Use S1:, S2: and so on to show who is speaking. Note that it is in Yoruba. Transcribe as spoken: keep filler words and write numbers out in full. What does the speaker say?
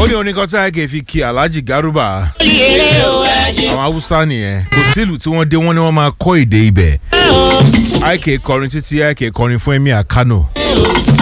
S1: ó ní oníkan tí àìkè fi kí Alhaji Garuba àwọn Haúsá nìyẹn kò sílùú tí wọ́n dé wọ́n ní wọ́n máa kọ́ èdè ibẹ̀ àìkè kọrin títí àìkè kọrin fún Emir Kano